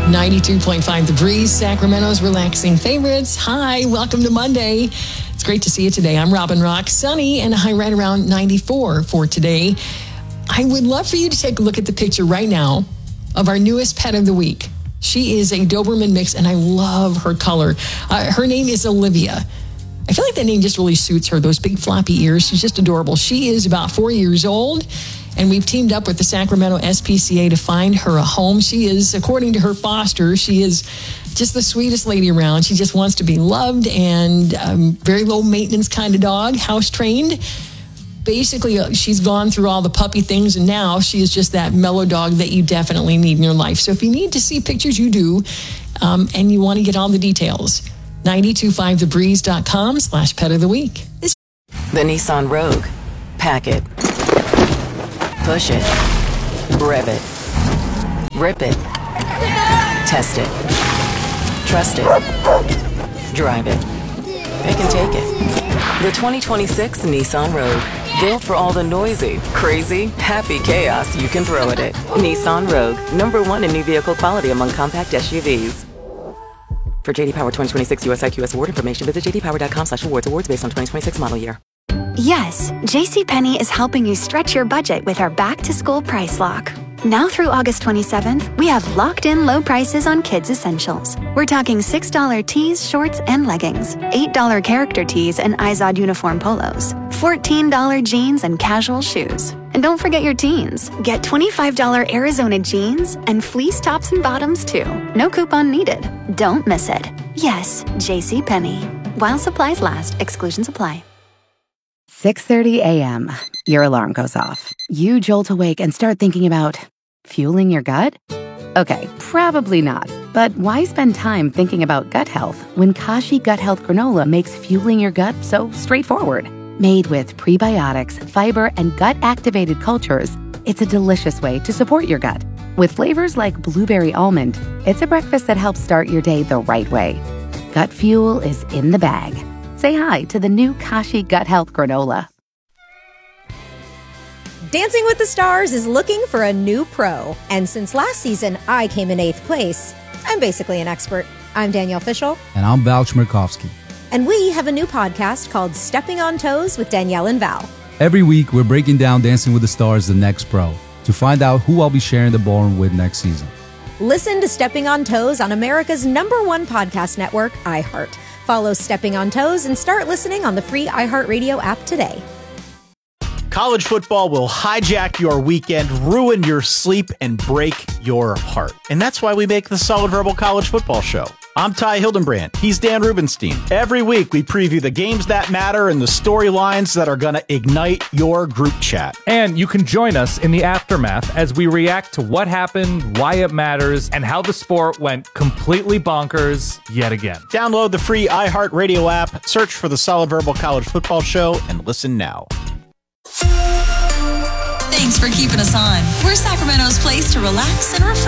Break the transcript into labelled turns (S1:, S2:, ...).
S1: 92.5 The Breeze, Sacramento's relaxing favorites. Hi, welcome to Monday. It's great to see you today. I'm Robin Rock. Sunny and a high right around 94 for today. I would love for you to take a look at the picture right now of our newest pet of the week. She is a Doberman mix, and I love her color. Her name is Olivia. I feel like that name just really suits her, those big floppy ears. She's just adorable. She is about 4 years old, and we've teamed up with the Sacramento SPCA to find her a home. She is, according to her foster, she is just the sweetest lady around. She just wants to be loved and very low maintenance kind of dog, house trained. Basically, she's gone through all the puppy things, and now she is just that mellow dog that you definitely need in your life. So if you need to see pictures, you do, and you want to get all the details, 925thebreeze.com/pet of the week.
S2: The Nissan Rogue. Pack it. Push it. Rev it. Rip it. Test it. Trust it. Drive it. It can take it. The 2026 Nissan Rogue. Built for all the noisy, crazy, happy chaos you can throw at it. Nissan Rogue. #1 in new vehicle quality among compact SUVs. For JD Power 2026 US IQS award information, visit jdpower.com/awards. Awards based on 2026 model year.
S3: Yes, JCPenney is helping you stretch your budget with our back-to-school price lock. Now through August 27th, we have locked-in low prices on kids' essentials. We're talking $6 tees, shorts, and leggings, $8 character tees and Izod uniform polos, $14 jeans and casual shoes. And don't forget your teens. Get $25 Arizona jeans and fleece tops and bottoms, too. No coupon needed. Don't miss it. Yes, JCPenney. While supplies last, exclusions apply.
S4: 6:30 a.m. Your alarm goes off. You jolt awake and start thinking about fueling your gut? Okay, probably not. But why spend time thinking about gut health when Kashi Gut Health Granola makes fueling your gut so straightforward? Made with prebiotics, fiber, and gut-activated cultures, it's a delicious way to support your gut. With flavors like blueberry almond, it's a breakfast that helps start your day the right way. Gut fuel is in the bag. Say hi to the new Kashi Gut Health Granola.
S5: Dancing with the Stars is looking for a new pro. And since last season, I came in 8th place. I'm basically an expert. I'm Danielle Fishel.
S6: And I'm Val Chmerkovsky.
S5: And we have a new podcast called Stepping on Toes with Danielle and Val.
S6: Every week, we're breaking down Dancing with the Stars, the next pro, to find out who I'll be sharing the ballroom with next season.
S5: Listen to Stepping on Toes on America's #1 podcast network, iHeart. Follow Stepping on Toes and start listening on the free iHeartRadio app today.
S7: College football will hijack your weekend, ruin your sleep, and break your heart. And that's why we make the Solid Verbal College Football Show. I'm Ty Hildenbrand. He's Dan Rubenstein. Every week, we preview the games that matter and the storylines that are going to ignite your group chat.
S8: And you can join us in the aftermath as we react to what happened, why it matters, and how the sport went completely bonkers yet again.
S7: Download the free iHeartRadio app, search for the Solid Verbal College Football Show, and listen now.
S9: Thanks for keeping us on. We're Sacramento's place to relax and refresh.